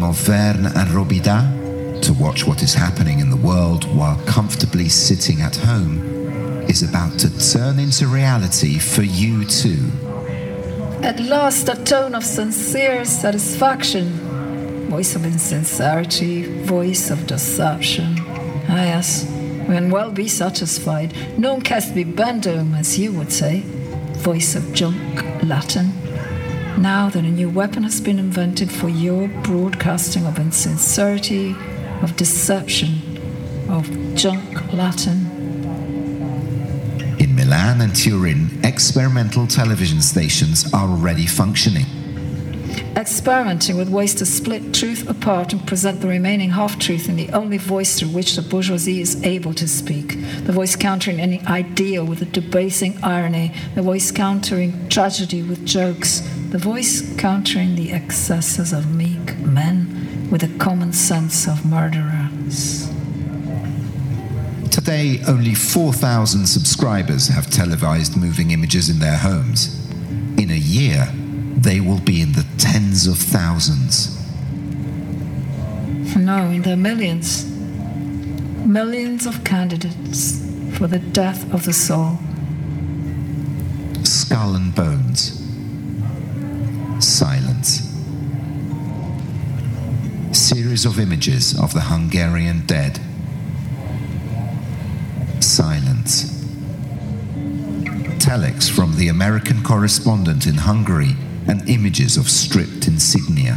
of Verne and Robida, to watch what is happening in the world while comfortably sitting at home, is about to turn into reality for you too. At last, a tone of sincere satisfaction. Voice of insincerity, voice of deception. Ah, yes, when well be satisfied. Nunc est bibendum, as you would say. Voice of junk, Latin. Now that a new weapon has been invented for your broadcasting of insincerity, of deception, of junk, Latin. In Milan and Turin, experimental television stations are already functioning. Experimenting with ways to split truth apart and present the remaining half-truth in the only voice through which the bourgeoisie is able to speak. The voice countering any ideal with a debasing irony. The voice countering tragedy with jokes. The voice countering the excesses of meek men with the common sense of murderers. Today, only 4,000 subscribers have televised moving images in their homes. In a year, they will be in the tens of thousands. No, in the millions. Millions of candidates for the death of the soul. Skull and bones. Silence. Series of images of the Hungarian dead. Silence. Telex from the American correspondent in Hungary and images of stripped insignia.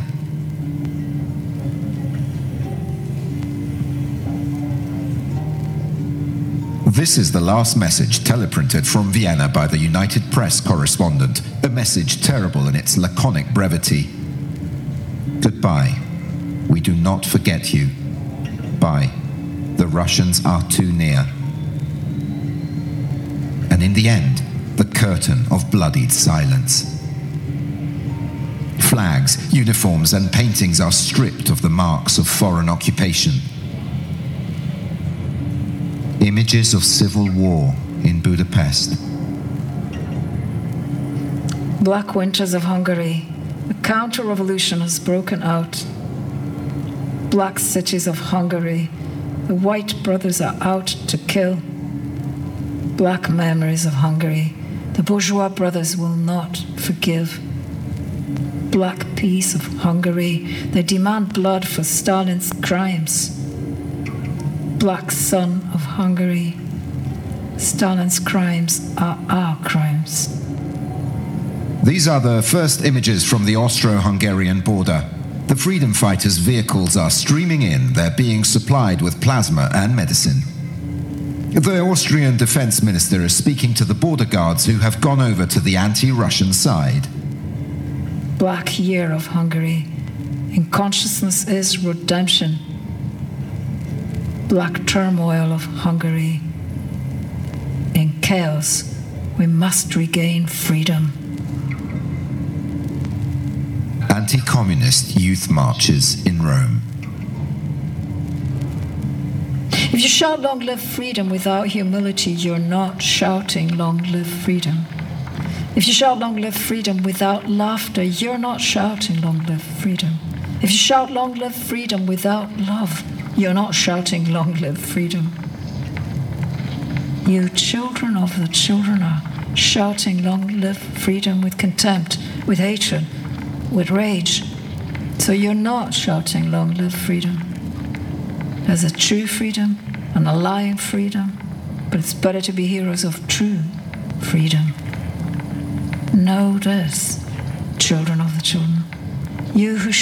This is the last message teleprinted from Vienna by the United Press correspondent, a message terrible in its laconic brevity. Goodbye. We do not forget you. Bye. The Russians are too near. And in the end, the curtain of bloodied silence. Flags, uniforms, and paintings are stripped of the marks of foreign occupation. Images of civil war in Budapest. Black winters of Hungary. A counter-revolution has broken out. Black cities of Hungary. The white brothers are out to kill. Black memories of Hungary. The bourgeois brothers will not forgive. Black peace of Hungary. They demand blood for Stalin's crimes. Black son of Hungary. Stalin's crimes are our crimes. These are the first images from the Austro-Hungarian border. The freedom fighters' vehicles are streaming in. They're being supplied with plasma and medicine. The Austrian defense minister is speaking to the border guards who have gone over to the anti-Russian side. Black year of Hungary. In consciousness is redemption. Black turmoil of Hungary. In chaos, we must regain freedom. Anti-communist youth marches in Rome. If you shout long live freedom without humility, you're not shouting long live freedom. If you shout long live freedom without laughter, you're not shouting long live freedom. If you shout long live freedom without love, you're not shouting long live freedom. You children of the children are shouting long live freedom with contempt, with hatred, with rage. So you're not shouting long live freedom. There's a true freedom and a lying freedom, but it's better to be heroes of true freedom. Know this, children of the children. You who